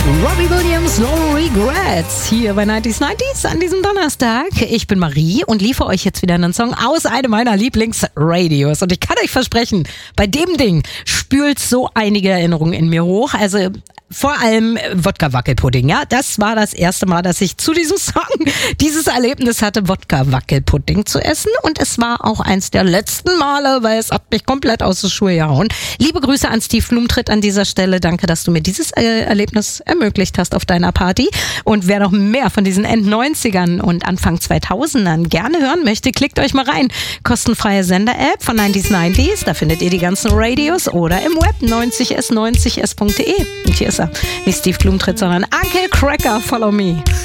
Robbie Williams, No Regrets, hier bei 90s an diesem Donnerstag. Ich bin Marie und liefere euch jetzt wieder einen Song aus einem meiner Lieblingsradios. Und ich kann euch versprechen, bei dem Ding spült so einige Erinnerungen in mir hoch. Also vor allem Wodka-Wackelpudding, ja. Das war das erste Mal, dass ich zu diesem Song dieses Erlebnis hatte, Wodka-Wackelpudding zu essen. Und es war auch eins der letzten Male, weil es hat mich komplett aus den Schuhe gehauen. Liebe Grüße an Steve Blumentritt an dieser Stelle. Danke, dass du mir dieses Erlebnis ermöglicht hast auf deiner Party. Und wer noch mehr von diesen End-90ern und Anfang 2000ern gerne hören möchte, klickt euch mal rein. Kostenfreie Sender-App von 90s. Da findet ihr die ganzen Radios oder im Web 90s90s.de. Und hier ist er. Nicht Steve Blumentritt, sondern Uncle Cracker, Follow Me.